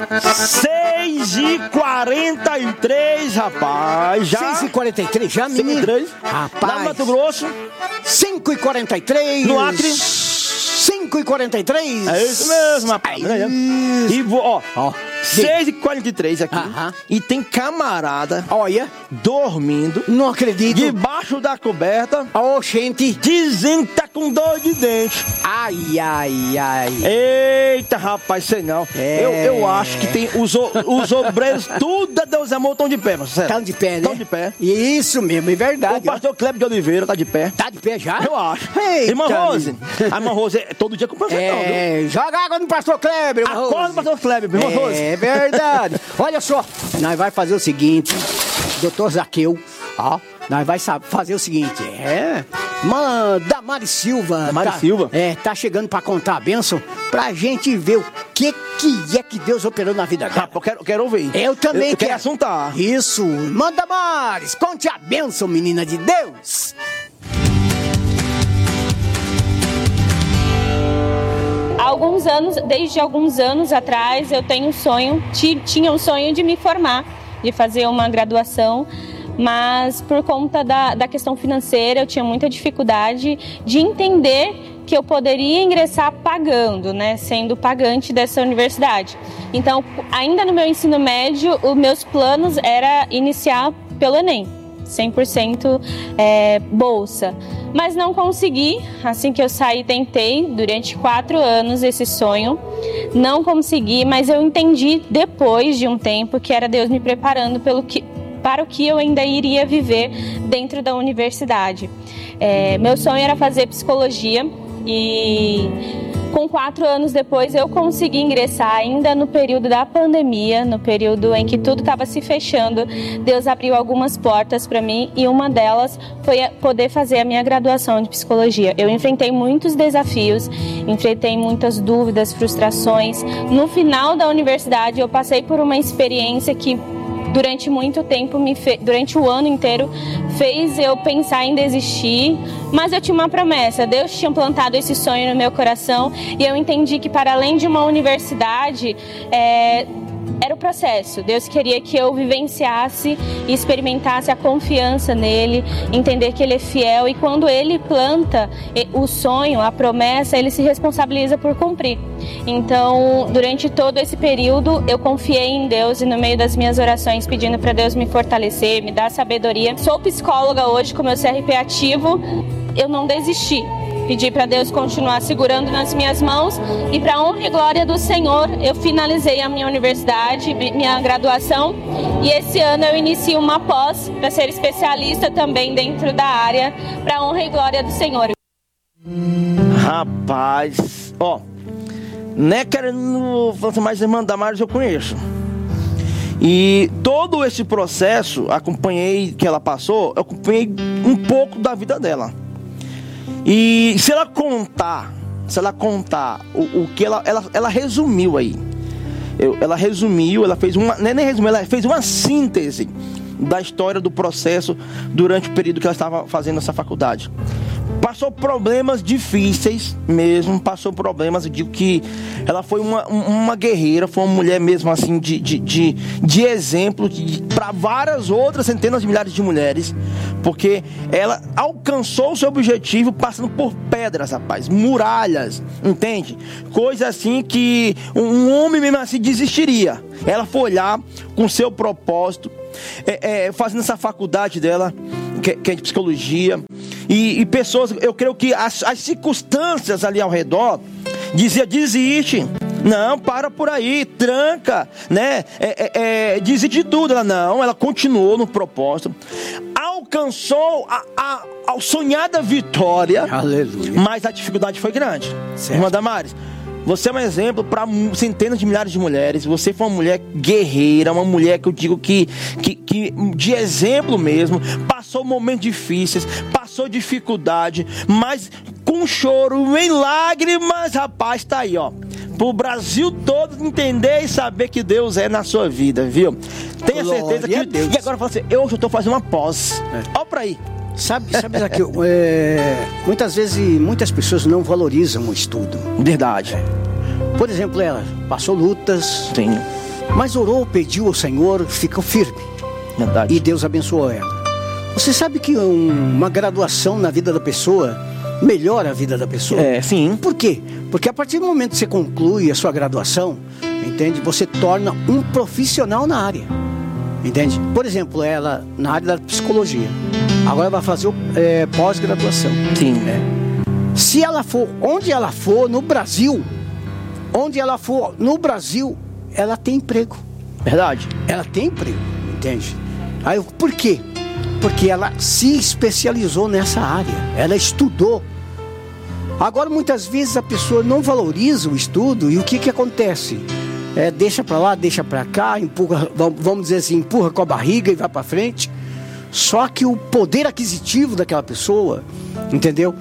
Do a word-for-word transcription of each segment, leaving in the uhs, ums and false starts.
seis e quarenta e três, rapaz. Já. seis e quarenta e três, já, menino? Rapaz. Lá no Mato Grosso. cinco e quarenta e três. No Acre. cinco e quarenta e três. É isso mesmo, rapaz. É isso. E vou, ó. ó. seis e quarenta e três aqui. Uh-huh. E tem camarada. Olha. Dormindo. Não acredito. Debaixo da coberta. Ô, oh, gente. Dizendo que tá com dor de dente. Ai, ai, ai. Eita, rapaz, sei não. É. Eu, eu acho que tem os, os obreiros, tudo a Deus amor, estão de pé, mas sério. Estão de pé, né? Estão de pé. Isso mesmo, é verdade. O pastor Kleber de Oliveira tá de pé. Tá de pé já? Eu acho. Eita, irmã Rose. A irmã Rose é todo dia com o pastor. É, não, joga água no pastor Kleber, irmã Rose. Acorda no pastor Kleber, irmã Rose. É verdade. Olha só, nós vai fazer o seguinte, doutor Zaqueu, ó, nós vai fazer o seguinte, é, mãe Damares Silva, Damares tá, Silva, é, tá chegando pra contar a bênção, pra gente ver o que que é que Deus operou na vida dela. Ah, eu quero, quero ouvir. Eu também eu, eu quero. quero assuntar. Isso, mãe Damares, conte a bênção, menina de Deus. Alguns anos, desde alguns anos atrás, eu tenho um sonho, tinha um sonho de me formar, de fazer uma graduação, mas por conta da, da questão financeira eu tinha muita dificuldade de entender que eu poderia ingressar pagando, né, sendo pagante dessa universidade. Então, ainda no meu ensino médio, os meus planos era iniciar pelo Enem, cem por cento é, bolsa. Mas não consegui, assim que eu saí tentei, durante quatro anos esse sonho, não consegui, mas eu entendi depois de um tempo que era Deus me preparando pelo que, para o que eu ainda iria viver dentro da universidade. É, meu sonho era fazer psicologia e com quatro anos depois eu consegui ingressar ainda no período da pandemia, no período em que tudo estava se fechando. Deus abriu algumas portas para mim e uma delas foi poder fazer a minha graduação de psicologia. Eu enfrentei muitos desafios, enfrentei muitas dúvidas, frustrações. No final da universidade eu passei por uma experiência que durante muito tempo, me fe... durante o ano inteiro, fez eu pensar em desistir, mas eu tinha uma promessa, Deus tinha plantado esse sonho no meu coração e eu entendi que para além de uma universidade, é... era o processo. Deus queria que eu vivenciasse e experimentasse a confiança nele, entender que ele é fiel e quando ele planta o sonho, a promessa, ele se responsabiliza por cumprir. Então, durante todo esse período, eu confiei em Deus e no meio das minhas orações pedindo para Deus me fortalecer, me dar sabedoria. Sou psicóloga hoje com meu C R P ativo, eu não desisti. Pedi para Deus continuar segurando nas minhas mãos e para a honra e glória do Senhor, eu finalizei a minha universidade, minha graduação e esse ano eu inicio uma pós para ser especialista também dentro da área, para a honra e glória do Senhor. Rapaz, ó, né, querendo falar mais irmã Damares eu conheço. E todo esse processo, acompanhei que ela passou, eu acompanhei um pouco da vida dela. E se ela contar, se ela contar o, o que ela, ela, ela resumiu aí, eu, ela resumiu, ela fez uma, nem resumiu, ela fez uma síntese da história do processo durante o período que ela estava fazendo essa faculdade. Passou problemas difíceis mesmo, passou problemas, eu digo que ela foi uma, uma guerreira, foi uma mulher mesmo assim de, de, de, de exemplo para várias outras centenas de milhares de mulheres, porque ela alcançou o seu objetivo passando por pedras, rapaz, muralhas, entende? Coisa assim que um homem mesmo assim desistiria. Ela foi olhar com seu propósito, é, é, fazendo essa faculdade dela, que, que é de psicologia, e, e pessoas, eu creio que as, as circunstâncias ali ao redor dizia desiste, não, para por aí, tranca, né, é, é, é, desiste de tudo. Ela não, ela continuou no propósito, alcançou a, a, a sonhada vitória. Aleluia. Mas a dificuldade foi grande. Certo. Irmã Damares, você é um exemplo para centenas de milhares de mulheres. Você foi uma mulher guerreira, uma mulher que eu digo que, que, que de exemplo mesmo. Passou momentos difíceis, passou dificuldade, mas com choro, em lágrimas, rapaz, tá aí, ó. Pro Brasil todo entender e saber que Deus é na sua vida, viu? Tenha certeza que... Deus. E agora fala assim, eu já tô fazendo uma pós. É. Ó pra aí. Sabe, sabe Zaqueu, é, muitas vezes muitas pessoas não valorizam o estudo. Verdade. Por exemplo, ela passou lutas. Sim. Mas orou, pediu ao Senhor, ficou firme. Verdade. E Deus abençoou ela. Você sabe que um, uma graduação na vida da pessoa melhora a vida da pessoa? É, sim. Por quê? Porque a partir do momento que você conclui a sua graduação, entende? Você torna um profissional na área. Entende? Por exemplo, ela na área da psicologia. Agora vai fazer é, pós-graduação. Sim. Né? Se ela for, onde ela for no Brasil, onde ela for no Brasil, ela tem emprego. Verdade. Ela tem emprego, entende? Aí, por quê? Porque ela se especializou nessa área. Ela estudou. Agora, muitas vezes a pessoa não valoriza o estudo e o que que acontece? É, deixa pra lá, deixa pra cá, empurra, vamos dizer assim, empurra com a barriga e vai pra frente. Só que o poder aquisitivo daquela pessoa, entendeu?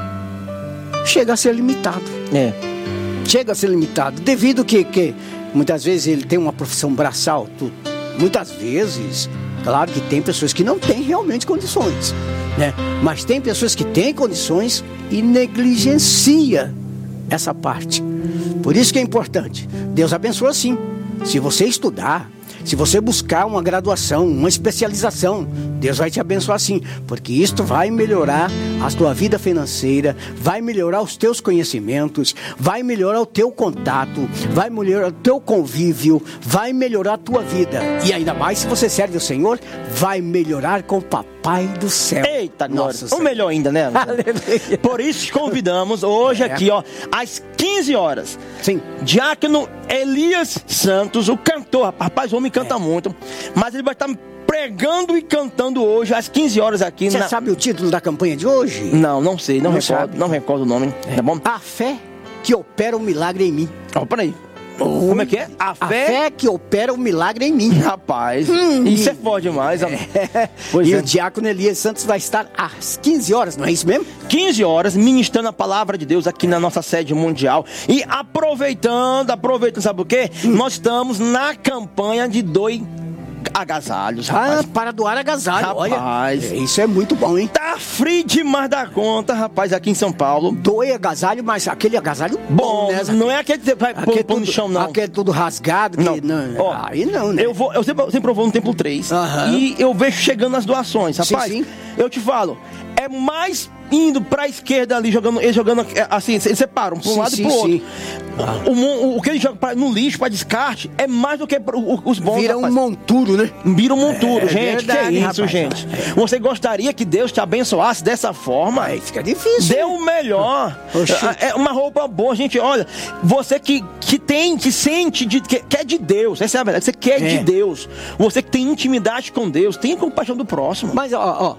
Chega a ser limitado. É. Chega a ser limitado. Devido que, que muitas vezes ele tem uma profissão braçal. Tu, muitas vezes, claro que tem pessoas que não têm realmente condições, né? Mas tem pessoas que têm condições e negligencia essa parte. Por isso que é importante. Deus abençoa sim. Se você estudar, se você buscar uma graduação, uma especialização, Deus vai te abençoar sim, porque isto vai melhorar a tua vida financeira, vai melhorar os teus conhecimentos, vai melhorar o teu contato, vai melhorar o teu convívio, vai melhorar a tua vida. E ainda mais se você serve o Senhor, vai melhorar com o Papai do céu. Eita, glória. Nossa, Ou melhor ainda, né? Aleluia. Por isso te convidamos hoje É. aqui, ó, às quinze horas. Sim. Diácono Elias Santos, o cantor, rapaz, o homem canta muito, mas ele vai estar pregando e cantando hoje às quinze horas aqui. Você na... sabe o título da campanha de hoje? Não, não sei, não, Não recordo, sabe? não recordo o nome, tá bom? A fé que opera o milagre em mim. Ó, peraí. Como é que é? A A fé... fé que opera o milagre em mim. Rapaz, isso é forte demais. amor. Pois e é. o diácono Elias Santos vai estar às quinze horas, não é isso mesmo? quinze horas, ministrando a palavra de Deus aqui na nossa sede mundial. E aproveitando, aproveitando, sabe o quê? Nós estamos na campanha de dois agasalhos, Ah, rapaz. para doar agasalho, Rapaz. olha. É, isso é muito bom, hein? Tá frio demais da conta, rapaz, aqui em São Paulo. Doe agasalho, mas aquele agasalho Bom, bom, né? não é aquele que você vai pôr Aquele pôr no tudo, chão, não. aquele tudo rasgado. Que Não. não. Ó, Aí não, né? Eu, vou, eu sempre, eu sempre vou no Templo três. Aham. E eu vejo chegando as doações. Sim, Rapaz, sim. eu te falo, é mais indo pra esquerda ali, jogando, eles jogando assim, eles separam pra um Sim, lado sim, e pro outro. sim. O, o, o que eles jogam pra- no lixo, pra descarte, é mais do que pro- o- os bons. Vira um rapaz. monturo, né? Vira um monturo, É gente. verdade, que é isso, rapaz. gente? Você gostaria que Deus te abençoasse dessa forma? Aí fica difícil. Dê o melhor. Oxi. É uma roupa boa, gente. Olha, você que, que tem, que sente, de, que, que é de Deus. Essa é a verdade. Você quer É. de Deus. Você que tem intimidade com Deus. Tenha compaixão do próximo. Mas, ó, ó,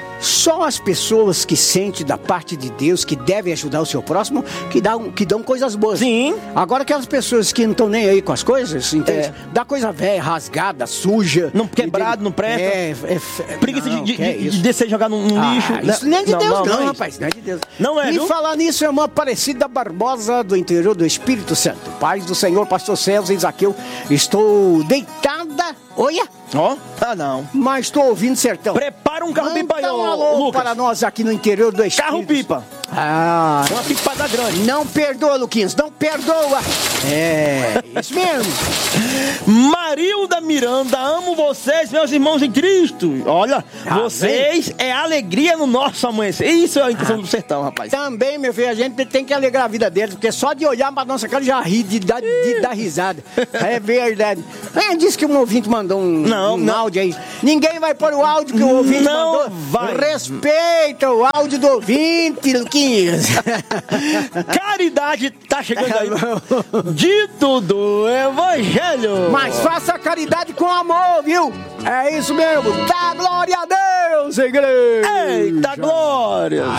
só as pessoas que sentem da parte de Deus, que devem ajudar o seu próximo, que dão, que dão coisas boas. Sim. Agora aquelas pessoas que não estão nem aí com as coisas, entende? É. Dá coisa velha, rasgada, suja. Não, quebrado, entende? não presta. É, é, é Preguiça não, de, que é de, de isso? descer e jogar no, no Ah, lixo. isso nem é de Deus não, é isso. rapaz, não é de Deus. Não é, E viu? falar nisso, irmã Aparecida Barbosa, do interior do Espírito Santo. Paz do Senhor, pastor César e Zaqueu. Estou deitada, olha, Ó, ah não. mas estou ouvindo sertão. Prepara um carro pipa aí, Manda um ô, alô Lucas. para nós aqui no interior do Espírito. Carro pipa. Ah, Uma pipada grande. não perdoa, Luquinhas, não perdoa. É, isso mesmo. Marilda Miranda, amo vocês, meus irmãos em Cristo. Olha, Ah, vocês é alegria no nosso amanhecer. Isso é a intenção do sertão, rapaz. Também, meu filho, a gente tem que alegrar a vida deles, porque só de olhar pra nossa cara já ri de dar, de dar risada. É verdade. É, disse que um ouvinte mandou um, Não, um não. áudio aí. Ninguém vai pôr o áudio que o ouvinte Não mandou. vai. Respeita o áudio do ouvinte, Luquinhas. Caridade tá chegando aí. Dito do Evangelho. Mas faça caridade com amor, viu? É isso mesmo. Dá glória a Deus, igreja. Eita glória.